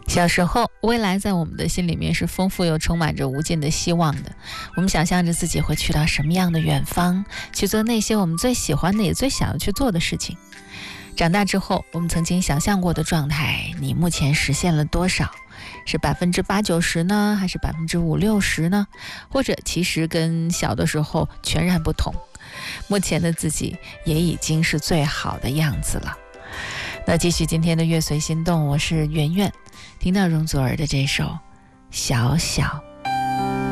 小时候，未来在我们的心里面是丰富又充满着无尽的希望的。我们想象着自己会去到什么样的远方，去做那些我们最喜欢的也最想要去做的事情。长大之后，我们曾经想象过的状态，你目前实现了多少？是80%-90%呢，还是50%-60%呢？或者其实跟小的时候全然不同，目前的自己也已经是最好的样子了。那继续今天的乐随心动，我是圆圆。听到容祖儿的这首《小小》。